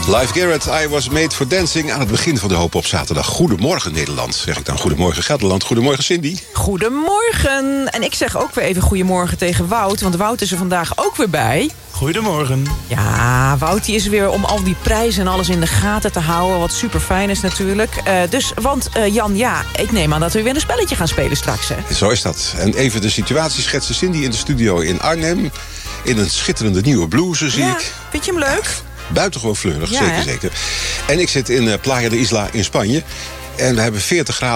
Live Garrett, I Was Made for Dancing. Aan het begin van de Hoop op zaterdag. Goedemorgen Nederland, zeg ik dan. Goedemorgen Gelderland. Goedemorgen Cindy. Goedemorgen. En ik zeg ook weer even goedemorgen tegen Wout. Want Wout is er vandaag ook weer bij. Goedemorgen. Ja, Wout die is er weer om al die prijzen en alles in de gaten te houden. Wat super fijn is natuurlijk. Want Jan, ja, ik neem aan dat we weer een spelletje gaan spelen straks. Hè? Zo is dat. En even de situatie schetsen. Cindy in de studio in Arnhem. In een schitterende nieuwe blouse, zie ik. Vind je hem leuk? Buitengewoon fleurig, Ja, zeker, hè? zeker. En ik zit in Playa de Isla in Spanje. En we hebben 40 graden.